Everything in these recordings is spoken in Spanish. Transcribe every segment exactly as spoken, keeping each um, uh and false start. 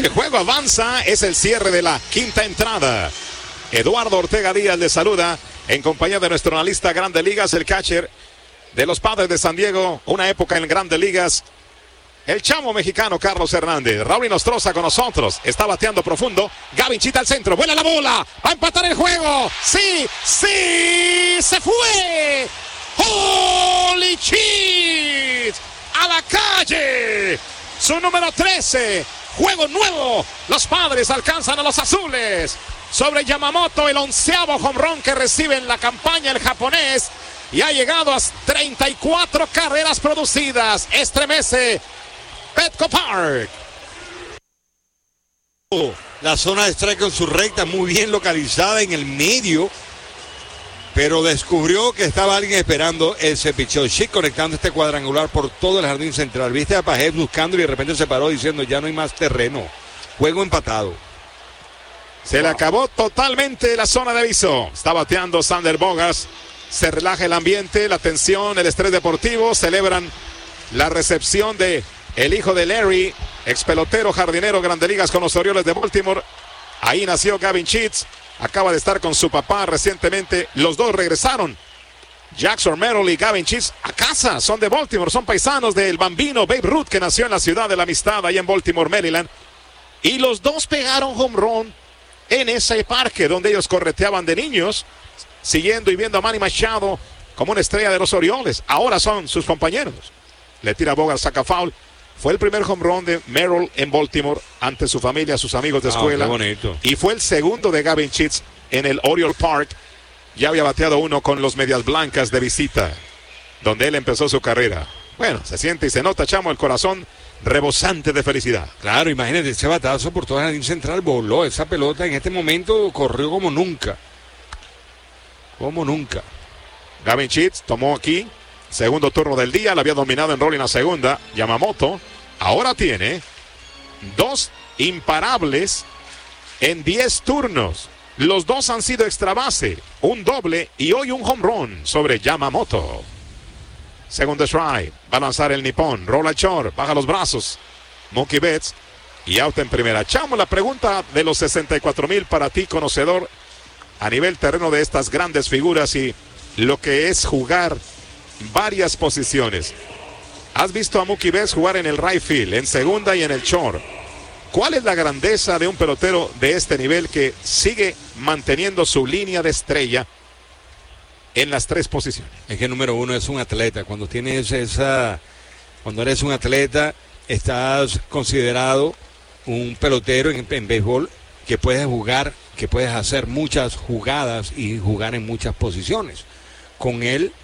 El juego avanza, es el cierre de la quinta entrada. Eduardo Ortega Díaz le saluda en compañía de nuestro analista Grandes Ligas, el catcher de los Padres de San Diego, una época en Grandes Ligas. El chamo mexicano Carlos Hernández. Raúl Nostroza con nosotros. Está bateando profundo. Gavin Cheats al centro. Vuela la bola. Va a empatar el juego. Sí, sí. Se fue. Holy Cheats. A la calle. Su número trece. Juego nuevo. Los Padres alcanzan a los azules. Sobre Yamamoto, el onceavo home run que recibe en la campaña el japonés. Y ha llegado a treinta y cuatro carreras producidas. Estremece Petco Park. La zona de strike con su recta muy bien localizada en el medio, pero descubrió que estaba alguien esperando ese picheo. Chic conectando este cuadrangular por todo el jardín central. Viste a Pajés buscando y de repente se paró diciendo ya no hay más terreno. Juego empatado. Se wow. le acabó totalmente la zona de aviso. Está bateando Sander Bogas. Se relaja el ambiente, la tensión, el estrés deportivo. Celebran la recepción de el hijo de Larry, ex pelotero, jardinero, Grandes Ligas con los Orioles de Baltimore. Ahí nació Gavin Cheats. Acaba de estar con su papá recientemente. Los dos regresaron. Jackson Merrill y Gavin Cheats a casa. Son de Baltimore, son paisanos del bambino Babe Ruth, que nació en la ciudad de la amistad, ahí en Baltimore, Maryland. Y los dos pegaron home run en ese parque donde ellos correteaban de niños, siguiendo y viendo a Manny Machado como una estrella de los Orioles. Ahora son sus compañeros. Le tira Bogart, saca foul. Fue el primer home run de Merrill en Baltimore ante su familia, sus amigos de escuela. Ah, qué bonito. Y fue el segundo de Gavin Cheats en el Oriole Park. Ya había bateado uno con los Medias Blancas de visita, donde él empezó su carrera. Bueno, se siente y se nota, chamo, el corazón rebosante de felicidad. Claro, imagínate, ese batazo por todo el jardín central voló. Esa pelota en este momento corrió como nunca. Como nunca. Gavin Cheats tomó aquí segundo turno del día, la había dominado en rolling a segunda. Yamamoto ahora tiene dos imparables en diez turnos. Los dos han sido extra base, un doble y hoy un home run sobre Yamamoto. Segundo strike, va a lanzar el nipón, rola short, baja los brazos. Mookie Betts y out en primera. Chamo, la pregunta de los sesenta y cuatro mil para ti, conocedor a nivel terreno de estas grandes figuras y lo que es jugar varias posiciones. Has visto a Mookie Betts jugar en el right field, en segunda y en el short. ¿Cuál es la grandeza de un pelotero de este nivel que sigue manteniendo su línea de estrella en las tres posiciones? Es que número uno es un atleta. Cuando tienes esa, cuando eres un atleta, estás considerado un pelotero en, en béisbol que puedes jugar, que puedes hacer muchas jugadas y jugar en muchas posiciones. Con él,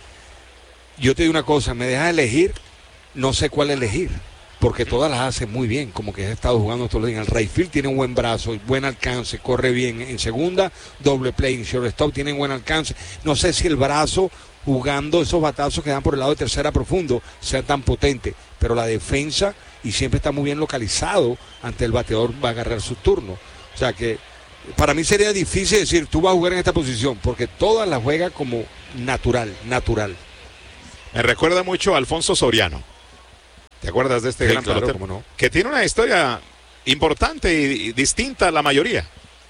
yo te digo una cosa, me dejas elegir, no sé cuál elegir, porque todas las hace muy bien, como que ha estado jugando todos los días. En el right field tiene un buen brazo, buen alcance, corre bien. En segunda, doble play, en shortstop tiene buen alcance. No sé si el brazo, jugando esos batazos que dan por el lado de tercera profundo, sea tan potente, pero la defensa, y siempre está muy bien localizado ante el bateador, va a agarrar su turno. O sea que para mí sería difícil decir, tú vas a jugar en esta posición, porque todas las juega como natural, natural. Me recuerda mucho a Alfonso Soriano. ¿Te acuerdas de este sí, gran claro, pelotero? cómo no. Que tiene una historia importante y, y distinta a la mayoría.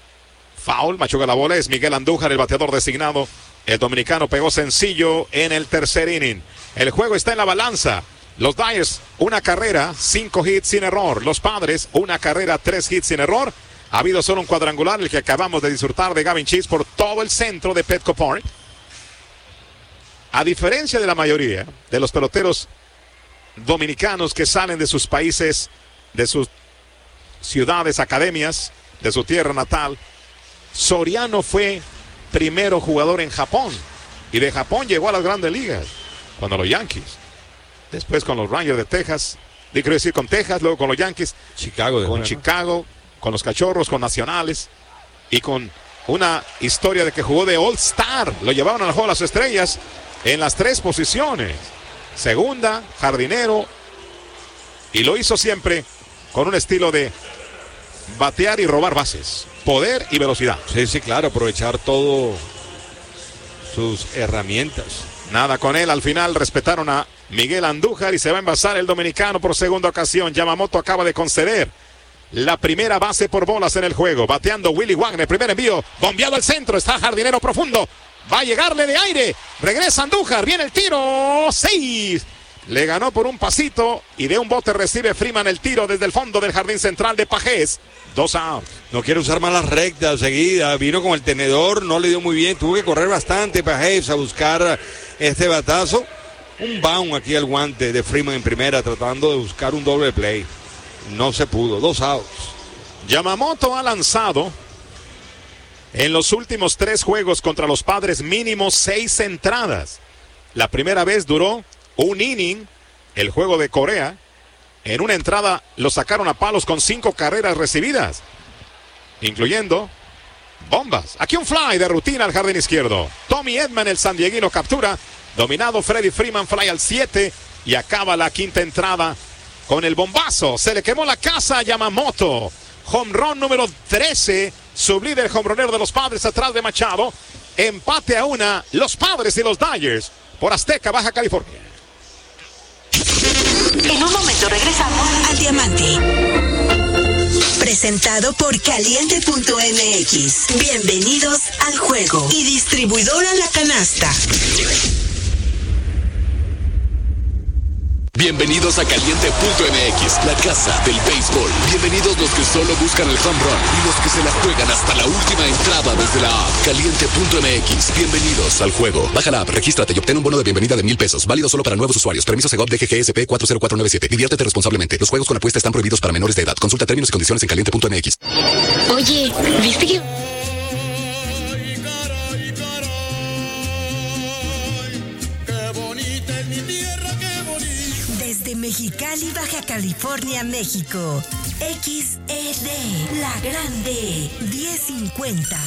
Foul, machuca la bola, es Miguel Andújar, el bateador designado. El dominicano pegó sencillo en el tercer inning. El juego está en la balanza. Los Dyers, una carrera, cinco hits sin error. Los Padres, una carrera, tres hits sin error. Ha habido solo un cuadrangular, el que acabamos de disfrutar de Gavin Cheats por todo el centro de Petco Park. A diferencia de la mayoría de los peloteros dominicanos que salen de sus países, de sus ciudades, academias, de su tierra natal, Soriano fue primero jugador en Japón y de Japón llegó a las grandes ligas cuando los Yankees, después con los Rangers de Texas, quiero decir con Texas, luego con los Yankees, Chicago, con Chicago, con los Cachorros, con Nacionales y con una historia de que jugó de All Star, lo llevaban al juego de las estrellas en las tres posiciones. Segunda, jardinero, y lo hizo siempre con un estilo de batear y robar bases, poder y velocidad. Sí, sí, claro, aprovechar todo sus herramientas. Nada con él, al final respetaron a Miguel Andújar y se va a envasar el dominicano por segunda ocasión. Yamamoto acaba de conceder la primera base por bolas en el juego. Bateando Willy Wagner, primer envío, bombeado al centro, está Jardinero profundo, va a llegarle de aire, regresa Andújar, viene el tiro, seis. Le ganó por un pasito y de un bote recibe Freeman el tiro desde el fondo del jardín central de Pajés. Dos outs. No quiere usar malas rectas seguida, vino con el tenedor, no le dio muy bien, tuvo que correr bastante Pajés a buscar este batazo. Un bound aquí al guante de Freeman en primera, tratando de buscar un doble play. No se pudo, dos outs. Yamamoto ha lanzado en los últimos tres juegos contra los Padres mínimo seis entradas. La primera vez duró un inning, el juego de Corea. En una entrada lo sacaron a palos con cinco carreras recibidas, incluyendo bombas. Aquí un fly de rutina al jardín izquierdo. Tommy Edman, el sandieguino, captura. Dominado Freddie Freeman, fly al siete y acaba la quinta entrada con el bombazo. Se le quemó la casa a Yamamoto. Home run número trece. Su líder homeronero de los Padres atrás de Machado. Empate a una. Los Padres y los Dodgers por Azteca, Baja California. En un momento regresamos al Diamante. Presentado por Caliente punto M X. Bienvenidos al juego. Y distribuidora La Canasta. Bienvenidos a Caliente punto M X, la casa del béisbol. Bienvenidos los que solo buscan el home run y los que se la juegan hasta la última entrada desde la app. Caliente punto M X, bienvenidos al juego. Baja la app, regístrate y obtén un bono de bienvenida de mil pesos. Válido solo para nuevos usuarios. Permiso Segov D G G S P cuatro cero cuatro nueve siete. Diviértete responsablemente. Los juegos con apuesta están prohibidos para menores de edad. Consulta términos y condiciones en Caliente punto M X. Oye, ¿viste que...? Desde Mexicali, Baja California, México. X E D, La Grande, diez cincuenta.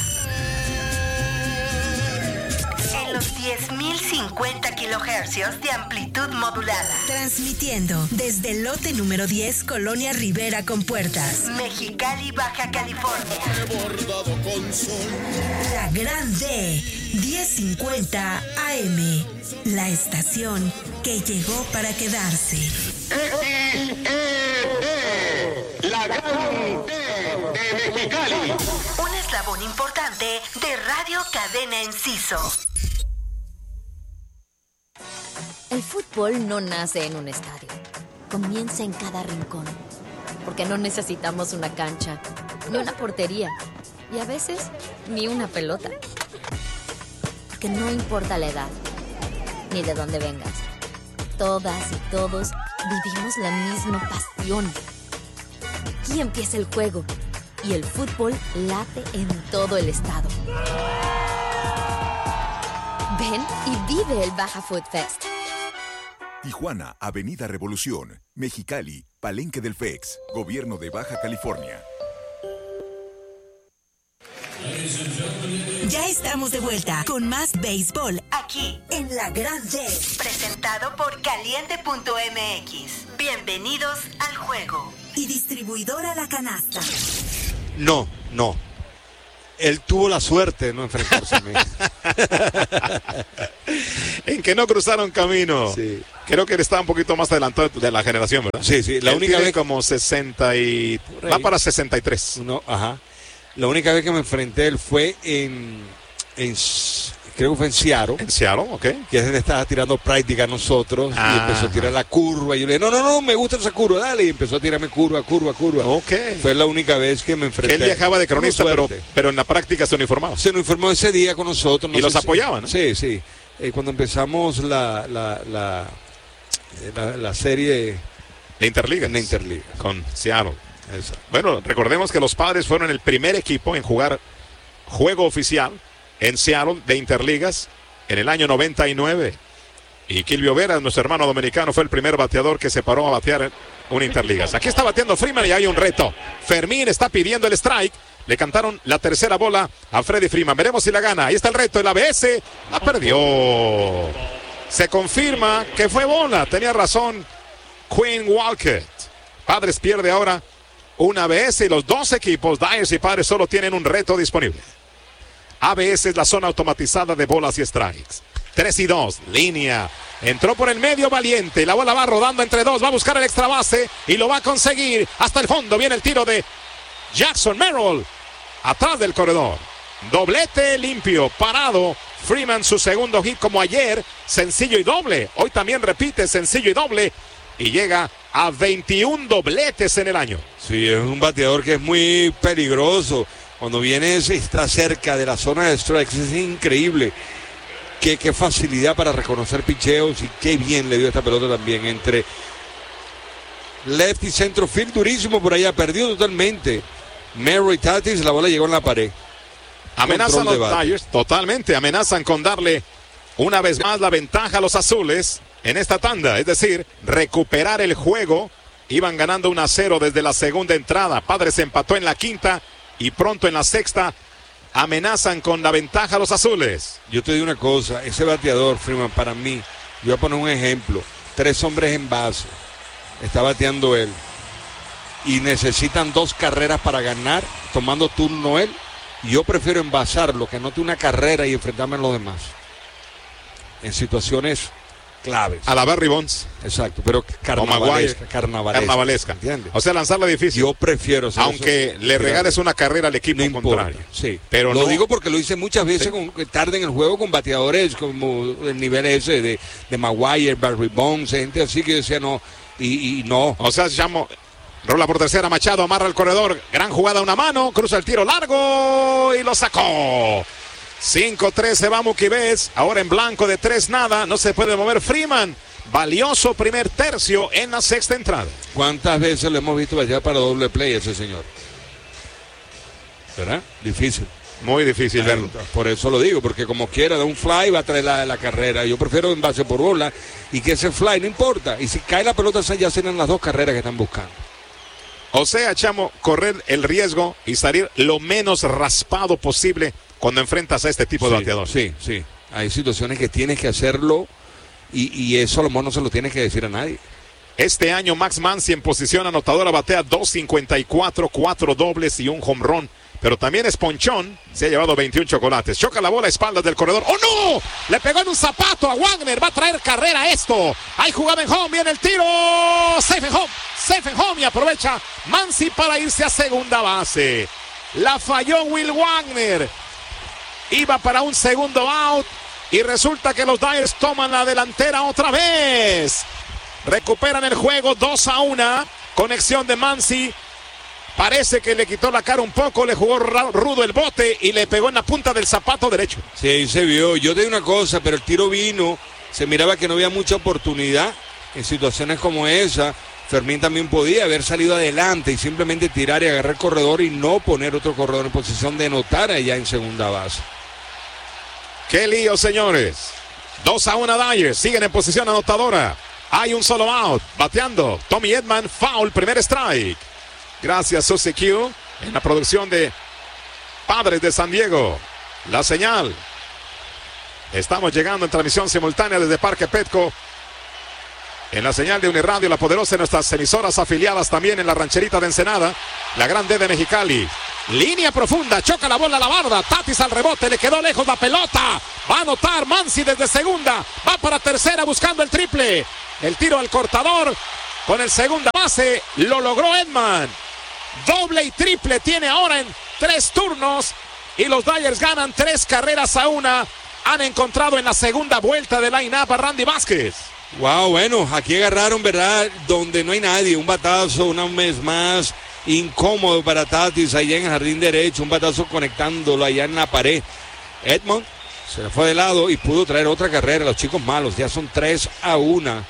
En los diez mil cincuenta kilohercios de amplitud modulada. Transmitiendo desde el lote número diez, Colonia Rivera con Puertas. Mexicali, Baja California. La Grande, diez cincuenta A M. La estación que llegó para quedarse. X E D, La Grande de Mexicali. Un eslabón importante de Radio Cadena Enciso. El fútbol no nace en un estadio. Comienza en cada rincón. Porque no necesitamos una cancha, ni una portería, y a veces ni una pelota. Porque no importa la edad, ni de dónde vengas. Todas y todos vivimos la misma pasión. Aquí empieza el juego y el fútbol late en todo el estado. Ven y vive el Baja Food Fest. Tijuana, Avenida Revolución, Mexicali, Palenque del F E X, Gobierno de Baja California. Ya estamos de vuelta con más béisbol aquí en La Grande. Presentado por Caliente punto M X. Bienvenidos al juego. Y distribuidora La Canasta. No, no. Él tuvo la suerte de no enfrentarse a mí. En que no cruzaron camino. Sí. Creo que él estaba un poquito más adelantado de la generación, ¿verdad? Sí, sí. La él única tiene vez como sesenta y... Va para sesenta y tres. No, ajá. La única vez que me enfrenté a él fue en, en creo que fue en Seattle. En Seattle, ok. Que es donde estaba tirando práctica a nosotros. Ah, y empezó a tirar la curva. Y yo le dije, no, no, no, me gusta esa curva, dale. Y empezó a tirarme curva, curva, curva. Ok. Fue la única vez que me enfrenté. Él viajaba de cronista, pero, Suerte. pero en la práctica se uniformaba. Se uniformó ese día con nosotros. no Y sé los si- apoyaban, ¿no? Sí, sí. Eh, cuando empezamos la, la, la, la, la serie De Interliga. en la Interliga. Con Seattle. Eso. Bueno, recordemos que los Padres fueron el primer equipo en jugar juego oficial en Seattle de Interligas en el año noventa y nueve. Y Kilvio Vera, nuestro hermano dominicano, fue el primer bateador que se paró a batear un Interligas. Aquí está bateando Freeman y hay un reto. Fermín está pidiendo el strike. Le cantaron la tercera bola a Freddie Freeman. Veremos si la gana. Ahí está el reto. El A B S la perdió. Se confirma que fue bola. Tenía razón Quinn Walker. Padres pierde ahora una A B S y los dos equipos, Dyers y Padres, solo tienen un reto disponible. A B S es la zona automatizada de bolas y strikes. tres y dos. Línea. Entró por el medio Valiente. La bola va rodando entre dos. Va a buscar el extra base y lo va a conseguir. Hasta el fondo viene el tiro de Jackson Merrill. Atrás del corredor. Doblete limpio. Parado. Freeman su segundo hit como ayer. Sencillo y doble. Hoy también repite sencillo y doble. Y llega a veintiún dobletes en el año. Sí, es un bateador que es muy peligroso. Cuando viene, está cerca de la zona de strikes. Es increíble. Qué, qué facilidad para reconocer picheos y qué bien le dio esta pelota también entre left y centro field, durísimo por allá, perdido totalmente. Merrill y Tatis, la bola llegó en la pared. Amenazan los Dodgers, totalmente, amenazan con darle una vez más la ventaja a los azules en esta tanda, es decir, recuperar el juego. Iban ganando uno a cero desde la segunda entrada. Padres empató en la quinta y pronto en la sexta. Amenazan con la ventaja a los azules. Yo te digo una cosa, ese bateador, Freeman, para mí, yo voy a poner un ejemplo. Tres hombres en base, está bateando él. Y necesitan dos carreras para ganar, tomando turno él. Yo prefiero envasarlo, que anote una carrera y enfrentarme a los demás. En situaciones claves. A la Barry Bonds. Exacto, pero carnavalesca. Carnavalesca, carnavalesca. ¿Entiendes? O sea, lanzarla difícil. Yo prefiero. Aunque eso, le regales una carrera al equipo no contrario. Sí, pero lo no, digo porque lo hice muchas veces, sí. con, tarde en el juego con bateadores como el nivel ese de, de Maguire, Barry Bonds, gente así que decía no, y, y no. O sea, llamo. Rola por tercera, Machado amarra el corredor. Gran jugada, una mano. Cruza el tiro largo y lo sacó. cinco tres se va Mookie Betts. Ahora en blanco de tres nada. No se puede mover Freeman. Valioso primer tercio en la sexta entrada. ¿Cuántas veces lo hemos visto batear para doble play ese señor? ¿Verdad? Difícil. Muy difícil Ay, verlo. Por eso lo digo, porque como quiera da un fly va a traer la, la carrera. Yo prefiero en base por bola y que ese fly no importa. Y si cae la pelota ya serán las dos carreras que están buscando. O sea, Chamo, correr el riesgo y salir lo menos raspado posible cuando enfrentas a este tipo sí, de bateador. Sí, sí. Hay situaciones que tienes que hacerlo y, y eso a lo mejor no se lo tienes que decir a nadie. Este año Max Muncy en posición anotadora batea dos cincuenta y cuatro, cuatro dobles y un home run. Pero también es ponchón, se ha llevado veintiún chocolates. Choca la bola a espaldas del corredor. ¡Oh, no! Le pegó en un zapato a Wagner. Va a traer carrera esto. Hay jugada en home, viene el tiro. Safe en home, safe en home. Y aprovecha Muncy para irse a segunda base. La falló Will Wagner. Iba para un segundo out. Y resulta que los Dodgers toman la delantera otra vez. Recuperan el juego dos a uno. Conexión de Muncy. Parece que le quitó la cara un poco, le jugó rudo el bote y le pegó en la punta del zapato derecho. Sí, ahí se vio. Yo te digo una cosa, pero el tiro vino, se miraba que no había mucha oportunidad en situaciones como esa. Fermín también podía haber salido adelante y simplemente tirar y agarrar el corredor y no poner otro corredor en posición de anotar allá en segunda base. ¡Qué lío, señores! dos a uno Dodgers, siguen en posición anotadora. Hay un solo out, bateando Tommy Edman, foul, primer strike. Gracias, Susie Q, en la producción de Padres de San Diego. La señal. Estamos llegando en transmisión simultánea desde Parque Petco. En la señal de Uniradio, la poderosa, en nuestras emisoras afiliadas también en la rancherita de Ensenada. La Gran D de Mexicali. Línea profunda, choca la bola a la barda. Tatis al rebote, le quedó lejos la pelota. Va a anotar Muncy desde segunda. Va para tercera buscando el triple. El tiro al cortador con el segunda base. Lo logró Edman. Doble y triple tiene ahora en tres turnos y los Dodgers ganan tres carreras a una. Han encontrado en la segunda vuelta de line-up a Randy Vázquez. Wow, bueno, aquí agarraron, ¿verdad? Donde no hay nadie, un batazo una vez más incómodo para Tatis allá en el jardín derecho, un batazo conectándolo allá en la pared. Edmond se le fue de lado y pudo traer otra carrera. Los chicos malos ya son tres a una.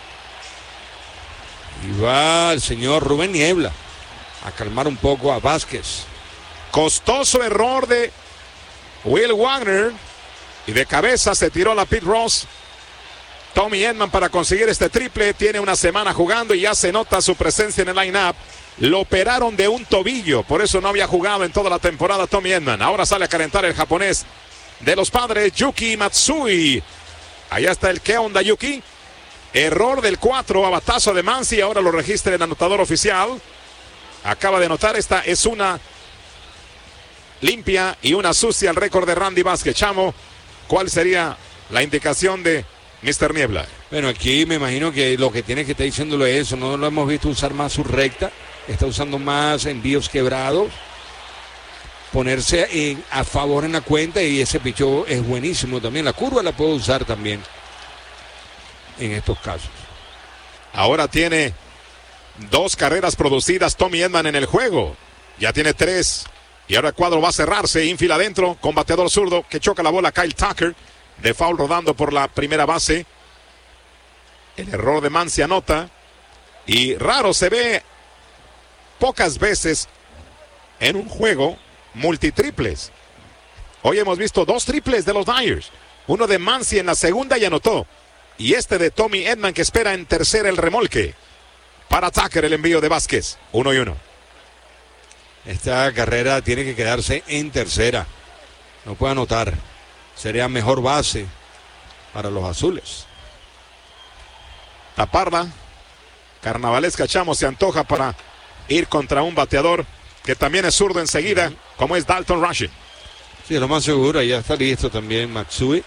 Y va el señor Rubén Niebla a calmar un poco a Vázquez. Costoso error de Will Wagner y de cabeza se tiró la Pete Rose. Tommy Edman para conseguir este triple. Tiene una semana jugando y ya se nota su presencia en el line-up. Lo operaron de un tobillo, por eso no había jugado en toda la temporada Tommy Edman. Ahora sale a calentar el japonés de los Padres, Yuki Matsui. Allá está el ¿qué onda, Yuki? Error del cuatro a batazo de Muncy. Ahora lo registra el anotador oficial. Acaba de anotar, esta es una limpia y una sucia al récord de Randy Vázquez. Chamo, ¿cuál sería la indicación de mister Niebla. Bueno, aquí me imagino que lo que tiene que estar diciéndolo es eso. No lo hemos visto usar más su recta. Está usando más envíos quebrados. Ponerse en, a favor en la cuenta, y ese pichó es buenísimo también. La curva la puedo usar también en estos casos. Ahora tiene dos carreras producidas Tommy Edman en el juego. Ya tiene tres. Y ahora el cuadro va a cerrarse. Infield adentro con bateador zurdo que choca la bola Kyle Tucker. De foul rodando por la primera base. El error de Mann se anota. Y raro, se ve pocas veces en un juego multitriples. Hoy hemos visto dos triples de los Dyers. Uno de Mansi en la segunda y anotó. Y este de Tommy Edman que espera en tercera el remolque. Para Tucker el envío de Vázquez. Uno y uno. Esta carrera tiene que quedarse en tercera. No puede anotar. Sería mejor base para los azules. Taparla. Carnavalesca Chamo se antoja para ir contra un bateador que también es zurdo enseguida, como es Dalton Rushing. Sí, lo más seguro, ya está listo también Matsui.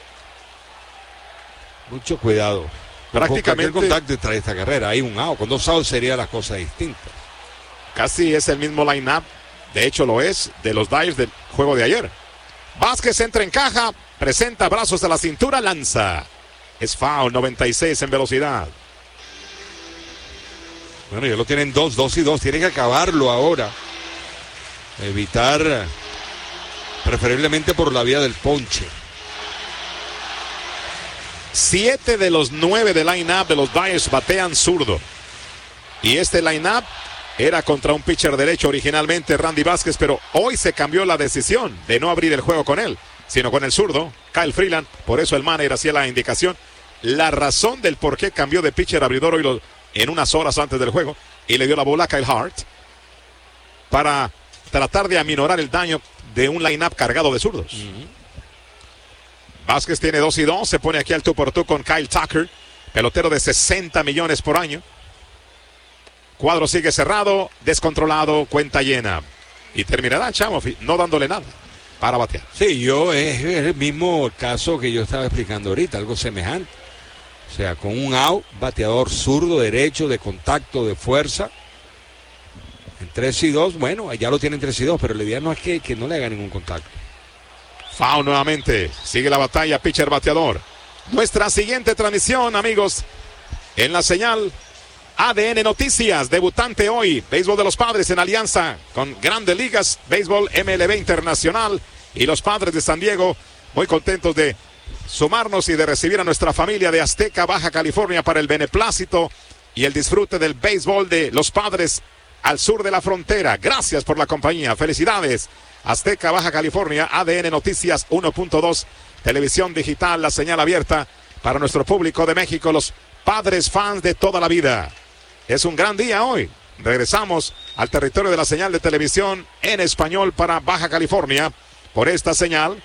Mucho cuidado. Prácticamente con contacto trae esta carrera. Hay un out. Con dos outs sería la cosa distinta. Casi es el mismo line-up. De hecho lo es de los Dyers del juego de ayer. Vázquez entra en caja, presenta brazos a la cintura, lanza. Es foul, noventa y seis en velocidad. Bueno, ya lo tienen dos, dos y dos. Tienen que acabarlo ahora. Evitar, preferiblemente por la vía del ponche. Siete de los nueve del line-up de los Dyers batean zurdo. Y este line-up era contra un pitcher derecho originalmente, Randy Vázquez, pero hoy se cambió la decisión de no abrir el juego con él, sino con el zurdo, Kyle Freeland. Por eso el manager hacía la indicación. La razón del por qué cambió de pitcher abridor hoy lo, en unas horas antes del juego, y le dio la bola a Kyle Hart para tratar de aminorar el daño de un line-up cargado de zurdos. Uh-huh. Vázquez tiene dos y dos, se pone aquí al tú por tú con Kyle Tucker, pelotero de sesenta millones por año. Cuadro sigue cerrado, descontrolado, cuenta llena. Y terminará Chamo no dándole nada para batear. Sí, yo es, es el mismo caso que yo estaba explicando ahorita, algo semejante. O sea, con un out, bateador zurdo, derecho, de contacto, de fuerza. En tres y dos, bueno, ya lo tienen tres y dos, pero la idea no es que, que no le haga ningún contacto. Foul nuevamente, sigue la batalla, pitcher bateador. Nuestra siguiente transmisión, amigos, en la señal A D N Noticias, debutante hoy, béisbol de los Padres en alianza con Grandes Ligas, béisbol M L B Internacional y los Padres de San Diego, muy contentos de sumarnos y de recibir a nuestra familia de Azteca, Baja California, para el beneplácito y el disfrute del béisbol de los Padres al sur de la frontera. Gracias por la compañía, felicidades. Azteca, Baja California, A D N Noticias uno punto dos, televisión digital, la señal abierta para nuestro público de México, los Padres fans de toda la vida. Es un gran día hoy. Regresamos al territorio de la señal de televisión en español para Baja California por esta señal.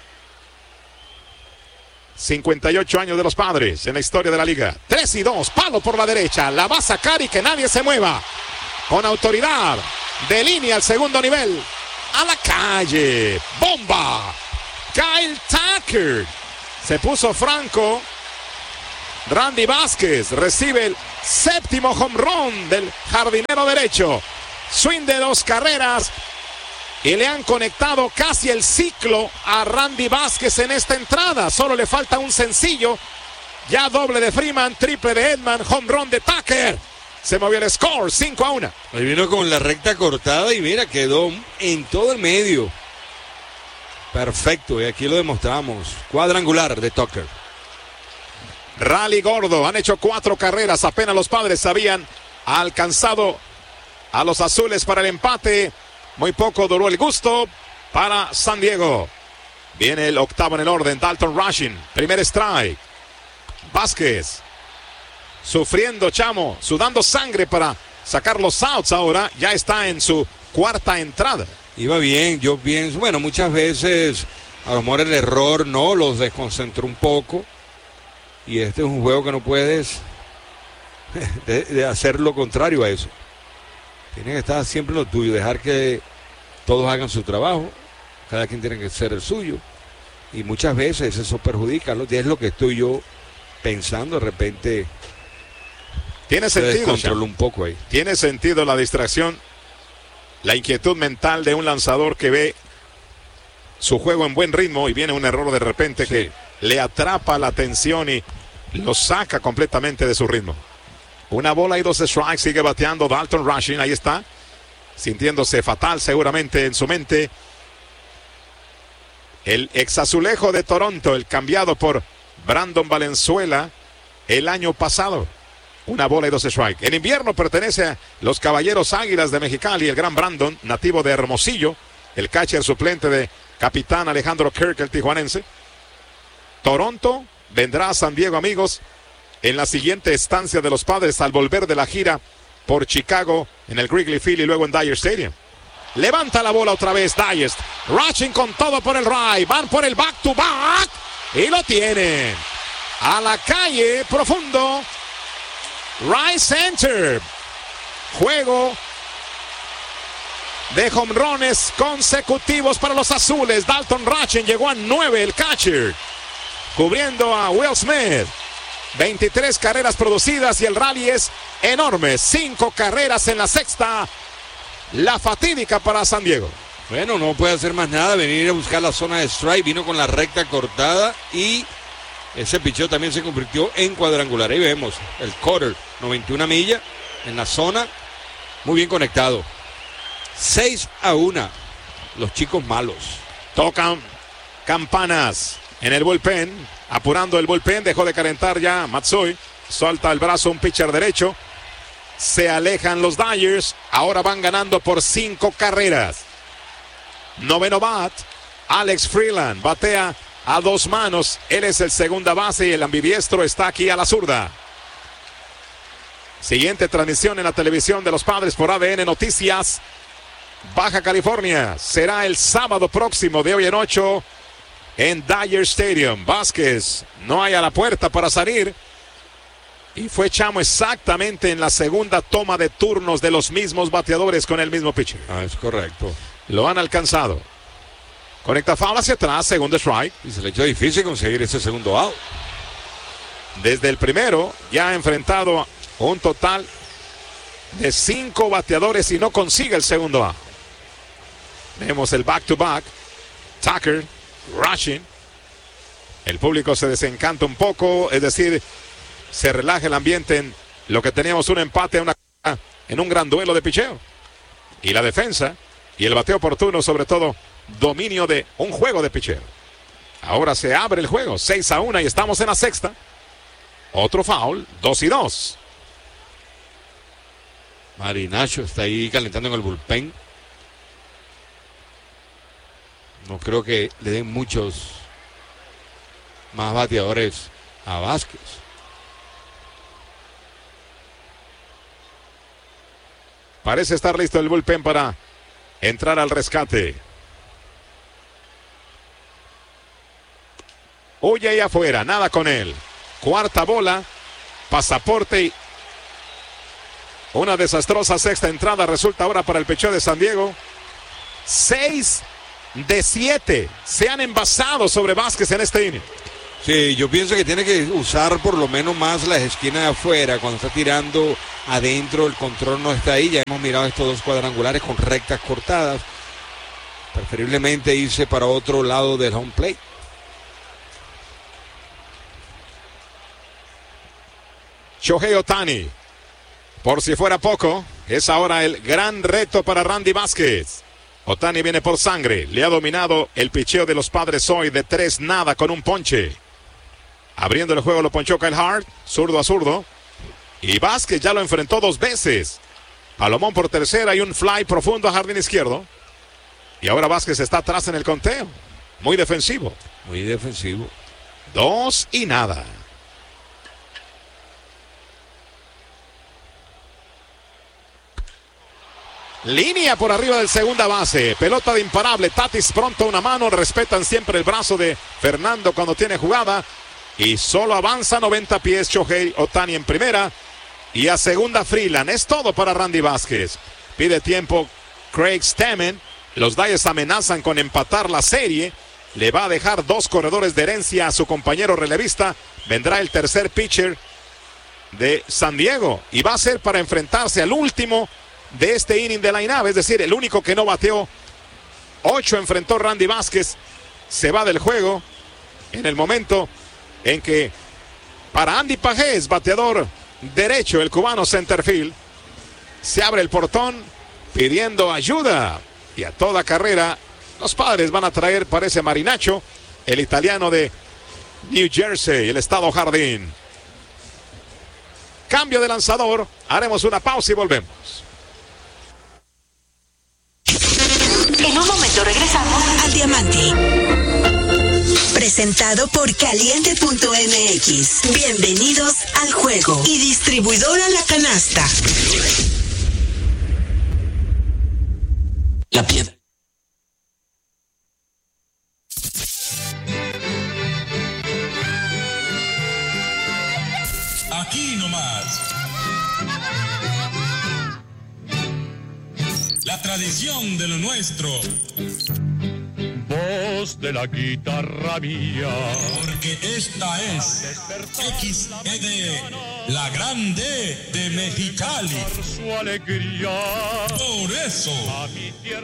cincuenta y ocho años de los Padres en la historia de la liga. tres y dos, palo por la derecha, la va a sacar y que nadie se mueva. Con autoridad, de línea al segundo nivel. A la calle, bomba. Kyle Tucker. Se puso franco. Randy Vázquez recibe el séptimo home run del jardinero derecho. Swing de dos carreras. Y le han conectado casi el ciclo a Randy Vázquez en esta entrada. Solo le falta un sencillo. Ya doble de Freeman, triple de Edman, home run de Tucker. Se movió el score, cinco a uno. Ahí vino con la recta cortada y mira, quedó en todo el medio. Perfecto, y aquí lo demostramos. Cuadrangular de Tucker. Rally gordo, han hecho cuatro carreras. Apenas los Padres habían alcanzado a los azules para el empate. Muy poco duró el gusto para San Diego. Viene el octavo en el orden, Dalton Rushing. Primer strike. Vázquez. Sufriendo Chamo, sudando sangre para sacar los outs ahora. Ya está en su cuarta entrada. Iba bien, yo pienso, bueno, muchas veces a lo mejor el error no los desconcentró un poco. Y este es un juego que no puedes de, de hacer lo contrario a eso. Tienes que estar siempre en lo tuyo, dejar que todos hagan su trabajo. Cada quien tiene que hacer el suyo. y muchas veces eso perjudica, ¿no? Y es lo que estoy yo pensando, de repente tiene sentido, controlo un poco ahí. Tiene sentido la distracción, la inquietud mental de un lanzador que ve su juego en buen ritmo y viene un error de repente sí. que le atrapa la atención y lo saca completamente de su ritmo. Una bola y dos strikes, sigue bateando Dalton Rushing, ahí está, sintiéndose fatal seguramente en su mente. El exazulejo de Toronto, el cambiado por Brandon Valenzuela el año pasado. Una bola y dos strikes. En invierno pertenece a los Caballeros Águilas de Mexicali, el gran Brandon, nativo de Hermosillo, el catcher suplente de capitán Alejandro Kirk, el tijuanense. Toronto vendrá a San Diego, amigos, en la siguiente estancia de los Padres al volver de la gira por Chicago en el Wrigley Field y luego en Dodger Stadium. Levanta la bola otra vez Dyest. Rushing con todo por el right. Van por el back to back. Y lo tienen. A la calle, profundo. Right center. Juego de jonrones consecutivos para los azules. Dalton Rushing llegó a nueve, el catcher, cubriendo a Will Smith. veintitrés carreras producidas y el rally es enorme. Cinco carreras en la sexta. La fatídica para San Diego. Bueno, no puede hacer más nada, venir a buscar la zona de strike, vino con la recta cortada y ese picheo también se convirtió en cuadrangular. Ahí vemos el cutter, noventa y una millas en la zona, muy bien conectado. seis a uno, los chicos malos. Tocan campanas en el bullpen, apurando el bullpen, dejó de calentar ya Matsui, suelta el brazo un pitcher derecho. Se alejan los Dodgers, ahora van ganando por cinco carreras. Noveno bat, Alex Freeland batea a dos manos, él es el segunda base y el ambidiestro está aquí a la zurda. Siguiente transmisión en la televisión de los Padres por A D N Noticias, Baja California, será el sábado próximo de hoy en ocho en Dodger Stadium. Vázquez no hay a la puerta para salir. Y fue Chamo exactamente en la segunda toma de turnos de los mismos bateadores con el mismo pitcher. Ah, es correcto. Lo han alcanzado. Conecta foul hacia atrás, segundo strike. Y se le echó difícil conseguir ese segundo out. Desde el primero ya ha enfrentado un total de cinco bateadores y no consigue el segundo out. Vemos el back to back. Tucker, Rushing. El público se desencanta un poco, es decir, se relaja el ambiente en lo que teníamos un empate una, en un gran duelo de picheo. Y la defensa y el bateo oportuno, sobre todo, dominio de un juego de picheo. Ahora se abre el juego, seis a uno y estamos en la sexta. Otro foul, dos y dos. Marinacho está ahí calentando en el bullpen. No creo que le den muchos más bateadores a Vázquez. Parece estar listo el bullpen para entrar al rescate. Huye ahí afuera, nada con él. Cuarta bola, pasaporte y una desastrosa sexta entrada resulta ahora para el picheo de San Diego. Seis de siete se han envasado sobre Vázquez en este inning. Sí, yo pienso que tiene que usar por lo menos más las esquinas de afuera. Cuando está tirando adentro, el control no está ahí. Ya hemos mirado estos dos cuadrangulares con rectas cortadas. Preferiblemente irse para otro lado del home plate. Shohei Ohtani, por si fuera poco, es ahora el gran reto para Randy Vázquez. Ohtani viene por sangre, le ha dominado el picheo de los Padres hoy de tres nada con un ponche. Abriendo el juego lo ponchó Kyle Hart, zurdo a zurdo. Y Vázquez ya lo enfrentó dos veces. Palomón por tercera y un fly profundo a jardín izquierdo. Y ahora Vázquez está atrás en el conteo. Muy defensivo. Muy defensivo. Dos y nada. Línea por arriba del segunda base. Pelota de imparable. Tatis pronto una mano. Respetan siempre el brazo de Fernando cuando tiene jugada. Y solo avanza noventa pies Shohei Ohtani en primera. Y a segunda Freeland. Es todo para Randy Vázquez. Pide tiempo Craig Stammen. Los Dodgers amenazan con empatar la serie. le va a dejar dos corredores de herencia a su compañero relevista. Vendrá el tercer pitcher de San Diego y va a ser para enfrentarse al último de este inning de la line-up, es decir, el único que no bateó. Ocho enfrentó Randy Vázquez, se va del juego en el momento en que para Andy Pajés, bateador derecho, el cubano centerfield, se abre el portón pidiendo ayuda y a toda carrera los Padres van a traer, parece Marinacho, el italiano de New Jersey, el estado Jardín. Cambio de lanzador, haremos una pausa y volvemos. En un momento regresamos al Diamante. Presentado por Caliente punto M X. Bienvenidos al juego. Y distribuidora La Canasta. La piedra. Aquí nomás. La tradición de lo nuestro. Voz de la guitarra mía. Porque esta es X E D, la grande de Mexicali. Su alegría. Por eso. A mi tierra.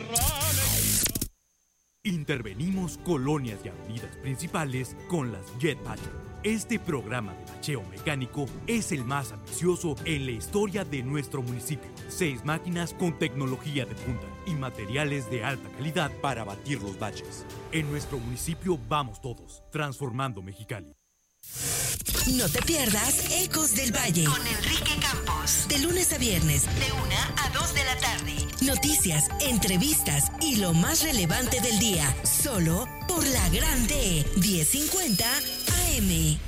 Intervenimos colonias y avenidas principales con las Jet Patrol. Este programa de bacheo mecánico es el más ambicioso en la historia de nuestro municipio. Seis máquinas con tecnología de punta y materiales de alta calidad para batir los baches. En nuestro municipio vamos todos, transformando Mexicali. No te pierdas Ecos del Valle con Enrique Campos. De lunes a viernes, de una a dos de la tarde. Noticias, entrevistas y lo más relevante del día. Solo por la Grande diez cincuenta A M.